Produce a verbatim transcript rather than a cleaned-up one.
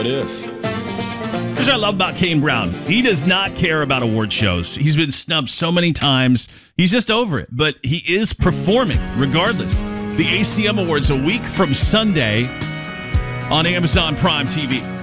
What if? Here's what I love about Kane Brown. He does not care about award shows. He's been snubbed so many times. He's just over it. But he is performing regardless. The A C M Awards a week from Sunday on Amazon Prime T V.